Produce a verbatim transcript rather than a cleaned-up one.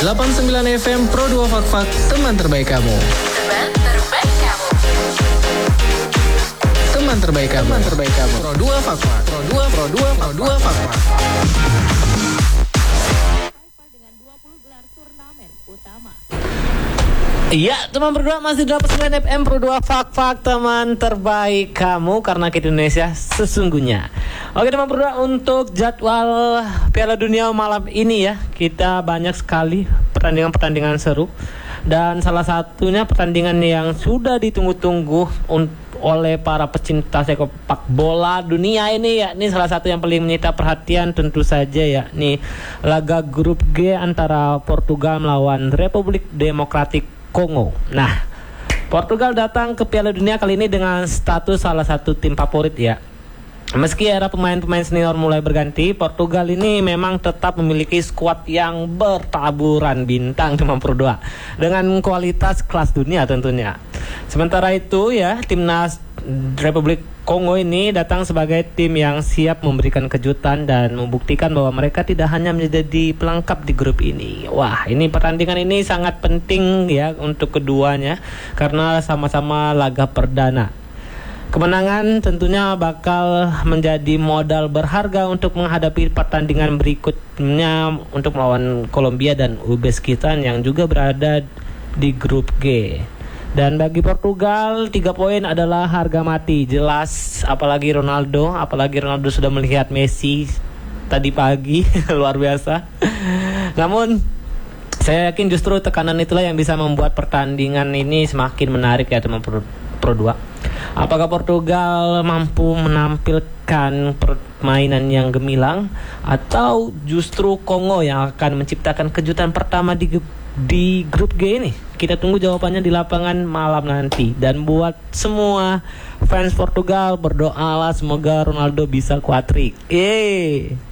delapan puluh sembilan F M Pro dua Fak Fak, teman terbaik kamu. Teman terbaik kamu. Teman terbaik kamu. Teman terbaik kamu. Pro dua Fak Fak. Pro dua Pro dua Pro dua Fak Fak. Dengan dua puluh gelar turnamen utama. Iya, teman berdua masih delapan puluh sembilan F M Pro dua Fak Fak, teman terbaik kamu karena kita Indonesia sesungguhnya. Oke teman berdua, untuk jadwal Piala Dunia malam ini ya, kita banyak sekali pertandingan-pertandingan seru. Dan salah satunya pertandingan yang sudah ditunggu-tunggu oleh para pecinta sepak bola dunia ini, ya, ini salah satu yang paling menyita perhatian tentu saja, ya, nih laga grup G antara Portugal melawan Republik Demokratik Kongo. Nah, Portugal datang ke Piala Dunia kali ini dengan status salah satu tim favorit, ya. Meski era pemain-pemain senior mulai berganti, Portugal ini memang tetap memiliki skuad yang bertaburan bintang teman berdua dengan kualitas kelas dunia tentunya. Sementara itu ya, timnas Republik Kongo ini datang sebagai tim yang siap memberikan kejutan dan membuktikan bahwa mereka tidak hanya menjadi pelengkap di grup ini. Wah, ini pertandingan ini sangat penting ya untuk keduanya karena sama-sama laga perdana. Kemenangan tentunya bakal menjadi modal berharga untuk menghadapi pertandingan berikutnya untuk melawan Kolombia dan Uzbekistan yang juga berada di grup G. Dan bagi Portugal, tiga poin adalah harga mati, jelas. Apalagi Ronaldo, apalagi Ronaldo sudah melihat Messi tadi pagi, luar biasa. Namun, saya yakin justru tekanan itulah yang bisa membuat pertandingan ini semakin menarik ya teman Pro, Pro dua. Apakah Portugal mampu menampilkan permainan yang gemilang atau justru Kongo yang akan menciptakan kejutan pertama di di grup G ini? Kita tunggu jawabannya di lapangan malam nanti. Dan buat semua fans Portugal, berdoalah semoga Ronaldo bisa kuatrik. Yeay.